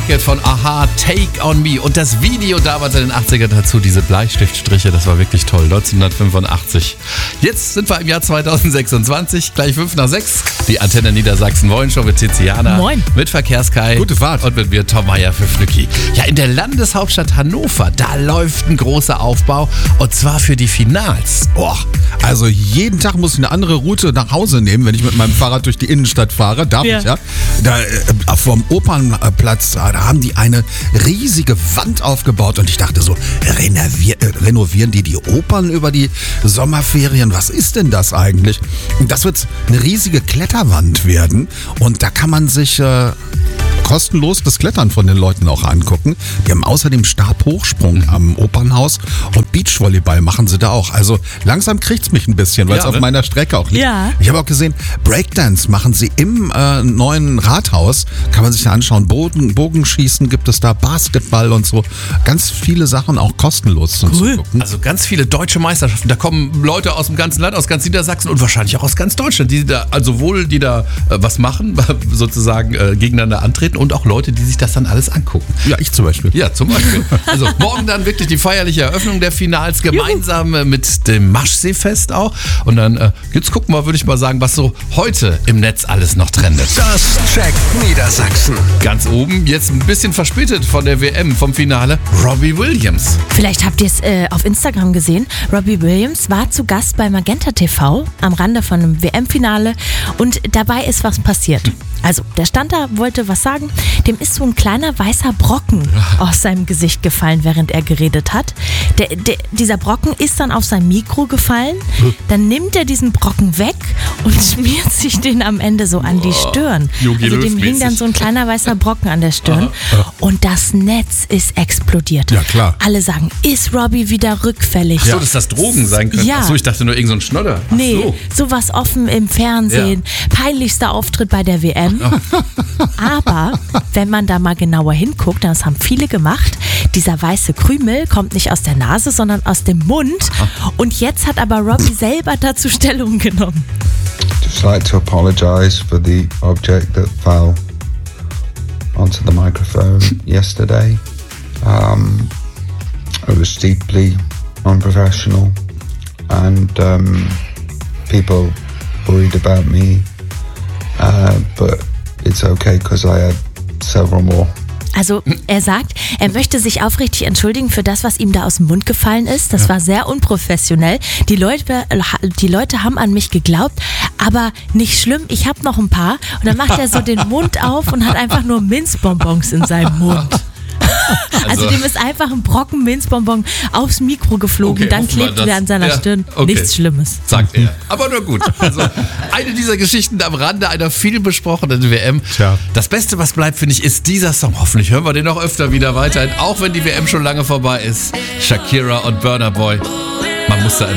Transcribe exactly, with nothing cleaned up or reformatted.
Rocket von Aha, Take on Me. Und das Video damals in den achtzigern dazu, diese Bleistiftstriche, das war wirklich toll. neunzehnhundertfünfundachtzig. Jetzt sind wir im Jahr zweitausendsechsundzwanzig, gleich fünf nach sechs. Die Antenne Niedersachsen Moin Show mit Tiziana. Moin. Mit Verkehrskai. Gute Fahrt. Und mit mir Tom Meyer für Flücki. Ja, in der Landeshauptstadt Hannover, da läuft ein großer Aufbau. Und zwar für die Finals. Boah, also jeden Tag muss ich eine andere Route nach Hause nehmen, wenn ich mit meinem Fahrrad durch die Innenstadt fahre. Darf Ja. ich, ja? Da äh, vom Opernplatz, da haben die eine riesige Wand aufgebaut und ich dachte so, renovier, äh, renovieren die die Opern über die Sommerferien? Was ist denn das eigentlich? Und das wird eine riesige Kletterwand werden und da kann man sich äh, kostenlos das Klettern von den Leuten auch angucken. Die haben außerdem Stabhochsprung mhm. am Opernhaus und Beachvolleyball machen sie da auch. Also langsam kriegt's mich ein bisschen, weil es Ja, auf ne? meiner Strecke auch liegt. Ja. Ich habe auch gesehen, Breakdance machen sie im äh, neuen Rathaus. Kann man sich da anschauen. Bogen, Bogenschießen gibt es da, Basketball und so. Ganz viele Sachen auch kostenlos zum Cool. Zugucken. Also ganz viele deutsche Meisterschaften. Da kommen Leute aus dem ganzen Land, aus ganz Niedersachsen und wahrscheinlich auch aus ganz Deutschland, die da, also sowohl die da äh, was machen, sozusagen äh, gegeneinander antreten und auch Leute, die sich das dann alles angucken. Ja, ich zum Beispiel. Ja, zum Beispiel. Also morgen dann wirklich die feierliche Eröffnung der Finals, gemeinsam äh, mit dem Maschseefest auch. Und dann, äh, jetzt gucken wir, würde ich mal sagen, was so heute im Netz alles noch trendet. Das checkt Niedersachsen. Ganz oben, jetzt ein bisschen verspätet von der W M, vom Finale, Robbie Williams. Vielleicht habt ihr es äh, auf Instagram gesehen. Robbie Williams war zu Gast bei Magenta T V am Rande von einem W M-Finale und dabei ist was passiert. Also, der stand da, wollte was sagen. Dem ist so ein kleiner weißer Brocken aus seinem Gesicht gefallen, während er geredet hat. Der, der, dieser Brocken ist dann auf sein Mikro gefallen. Dann nimmt er diesen Brocken weg und schmiert sich den am Ende so an die Stirn. Jogi Also dem hing Löw-mäßig. dann so ein kleiner weißer Brocken an der Stirn. Und das Netz ist explodiert. Ja, klar. Alle sagen, ist Robbie wieder rückfällig? Ach so, dass das Drogen sein könnte. Ja. Ach so, ich dachte nur irgend so ein Schnodder. Ach Nee, so. sowas offen im Fernsehen. Peinlichster Auftritt bei der W M. Aber wenn man da mal genauer hinguckt, das haben viele gemacht, dieser weiße Krümel kommt nicht aus der Nase, sondern aus dem Mund. Und jetzt hat aber Robbie selber dazu Stellung genommen. Just like to apologise for the object that fell onto the microphone yesterday. Um, it was deeply unprofessional, and um, people worried about me, uh, but it's okay because I had several more. Also er sagt, er möchte sich aufrichtig entschuldigen für das, was ihm da aus dem Mund gefallen ist. Das war sehr unprofessionell. Die Leute, die Leute haben an mich geglaubt, aber nicht schlimm, ich habe noch ein paar. Und dann macht er so den Mund auf und hat einfach nur Minzbonbons in seinem Mund. Also, also dem ist einfach ein Brocken Minzbonbon aufs Mikro geflogen, Okay, dann hoffen wir, klebte dass- der an seiner ja, Stirn. okay. Nichts Schlimmes. Sagt er. Aber nur gut. Also eine dieser Geschichten am Rande einer viel besprochenen W M. Tja. Das Beste, was bleibt, finde ich, ist dieser Song. Hoffentlich hören wir den noch öfter wieder weiterhin, auch wenn die W M schon lange vorbei ist. Shakira und Burna Boy. Man muss da immer